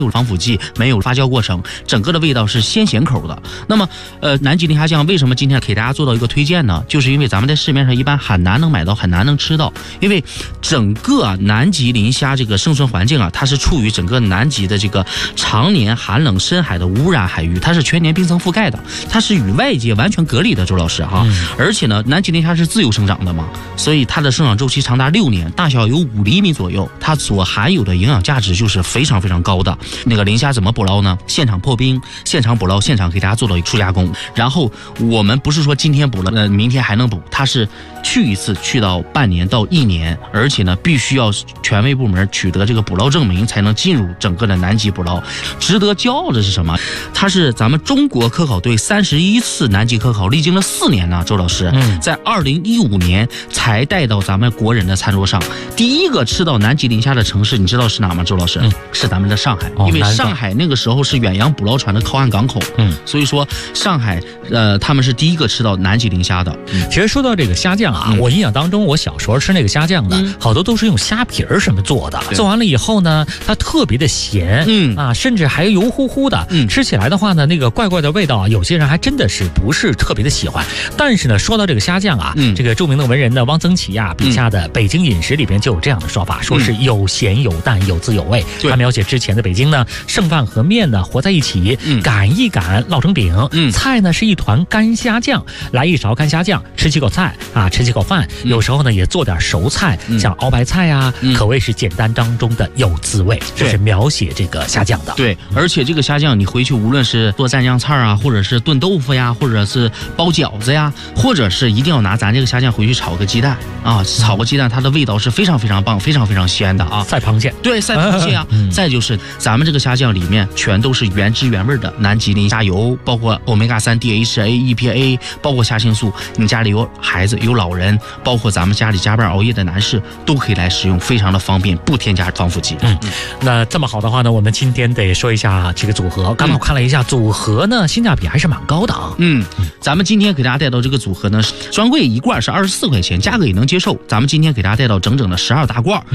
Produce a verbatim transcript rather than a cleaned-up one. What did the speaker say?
有防腐剂，没有发酵过程，整个的味道是鲜咸口的。那么，呃，南极磷虾酱为什么今天给大家做到一个推荐呢？就是因为咱们在市面上一般很难能买到，很难能吃到，因为整个、啊、南极磷虾这个生存环境啊，它是处于整个南极的这个常年寒冷深海的污染海域，它是全年冰层覆盖的，它是与外界完全隔离的，周老师哈。嗯、而且呢，南极磷虾是自由生长的嘛，所以它的生长周期长达六年，大小有五厘米左右，它所含有的营养价值就是非常非常高的。那个磷虾怎么捕捞呢？现场破冰，现场捕捞，现场给大家做到一个初加工。然后我们不是说今天捕了，呃，明天还能捕，它是去一次去到半年到一年，而且呢，必须要权威部门取得这个捕捞证明，才能进入整个的南极捕捞。值得骄傲的是什么？它是咱们中国科考队三十一次南极科考，历经了四年呢。周老师，嗯、在二零一五年才带到咱们国人的餐桌上。第一个吃到南极磷虾的城市，你知道是哪吗？周老师，嗯、是咱们的上海，哦、因为上海那个时候是远洋捕捞船的靠岸港口，嗯，所以说上海，呃，他们是第一个吃到南极磷虾的。 嗯、其实说到这个虾酱啊，嗯、我印象当中，我小时候吃那个虾酱呢，嗯、好多都是用虾皮儿什么做的，做完了以后呢，它特别的咸，嗯啊，甚至还油乎乎的，嗯，吃起来的话呢，那个怪怪的味道啊，有些人还真的是不是特别的喜欢。但是呢，说到这个虾酱啊，嗯、这个著名的文人呢，汪曾祺呀笔下的《北京饮食》里边就有这样的说法，说是有咸有淡，有滋有味。他描写之前的北京呢，剩饭和面呢和在一起，嗯、擀一擀烙成饼，嗯、菜呢是一团干虾酱，来一勺干虾酱，吃几口菜啊，吃几口饭，嗯、有时候呢也做点熟菜，嗯、像熬白菜啊，嗯、可谓是简单当中的有滋味。这是描写这个虾酱的。 对，而且这个虾酱你回去无论是做蘸酱菜啊，或者是炖豆腐呀，或者是包饺子呀，或者是一定要拿咱这个虾酱回去炒个鸡蛋啊，炒个鸡蛋，它的味道是非常非常棒，非常非常鲜的啊。 赛螃蟹， 对，赛螃蟹啊。嗯、再就是咱们这个虾酱里面全都是原汁原味的南极磷虾油，包括欧米伽三 D H A E P A， 包括虾青素。你家里有孩子有老人，包括咱们家里加班熬夜的男士，都可以来使用，非常的方便，不添加防腐剂。 嗯，那这么好的话呢，我们今天得说一下这个组合。刚刚我看了一下，组合呢性价比还是蛮高的啊。 嗯，咱们今天给大家带到这个组合呢，专柜一罐是二十四块钱，价格也能接受。咱们今天给大家带到整整的十二大罐。